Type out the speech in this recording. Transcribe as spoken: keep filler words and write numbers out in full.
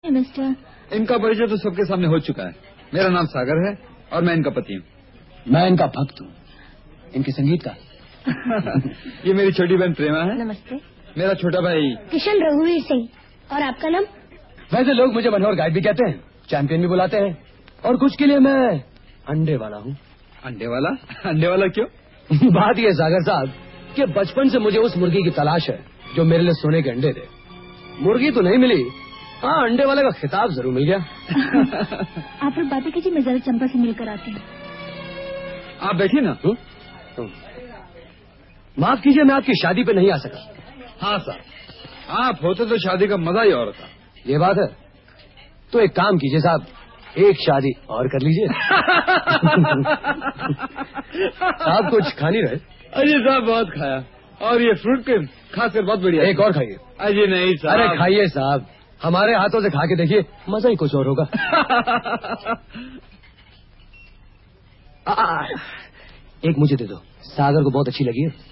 Mister, इनका परिचय तो सबके सामने हो चुका है। मेरा नाम सागर है और मैं इनका पति हूँ। मैं इनका भक्त हूँ, इनके संगीत का। ये मेरी छोटी बहन प्रेमा है। नमस्ते। मेरा छोटा भाई किशन रघुवीर सिंह। और आपका नाम? वैसे लोग मुझे मनोहर गाइड भी कहते हैं, चैंपियन भी बुलाते हैं, और कुछ के लिए मैं अंडे वाला हूँ। अंडे वाला? अंडे वाला क्यों? बात ये सागर साहब कि बचपन से मुझे उस मुर्गी की तलाश है जो मेरे लिए सोने के अंडे दे। मुर्गी तो नहीं मिली, हाँ अंडे वाले का खिताब जरूर मिल गया। आप लोग बातें कीजिए, मैं जरा चंपा से मिलकर आती हूँ। आप बैठिए ना। माफ कीजिए, मैं आपकी शादी पे नहीं आ सका। हाँ सर, आप होते तो शादी का मजा ही और था। ये बात है, तो एक काम कीजिए साहब, एक शादी और कर लीजिए। साहब कुछ खा नहीं रहे? अरे साहब बहुत खाया, और ये फ्रूट क्रीम खासकर बहुत बढ़िया। एक और खाइए। अजी नहीं साहब। अरे खाइए साहब, हमारे हाथों से खा के देखिए, मजा ही कुछ और होगा। आ, आ, एक मुझे दे दो, सागर को बहुत अच्छी लगी है।